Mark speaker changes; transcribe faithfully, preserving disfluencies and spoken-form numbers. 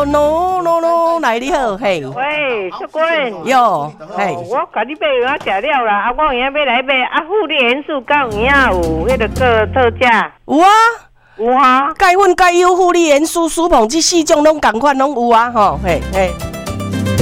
Speaker 1: 哦，no no no， 来你好，嘿。
Speaker 2: 喂，淑君。
Speaker 1: 哟，嘿。
Speaker 2: 我甲你买药食了啦，啊，我现在要来买啊，护理元素到有影有迄个个特价。
Speaker 1: 有啊。
Speaker 2: 有啊。
Speaker 1: 钙粉、钙优、护理元素、舒膨这四种拢同款拢有啊，吼，嘿嘿。